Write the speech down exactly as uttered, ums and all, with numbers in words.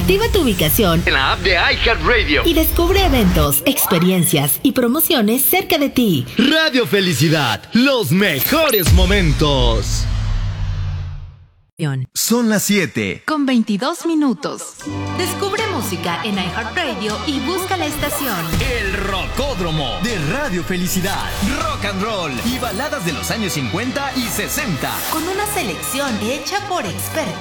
Activa tu ubicación en la app de iHeartRadio y descubre eventos, experiencias y promociones cerca de ti. Radio Felicidad, los mejores momentos. Son las siete. Con veintidós minutos. Descubre música en iHeartRadio y busca la estación. El Rocódromo de Radio Felicidad. Rock and roll y baladas de los años cincuenta y sesenta. Con una selección hecha por expertos.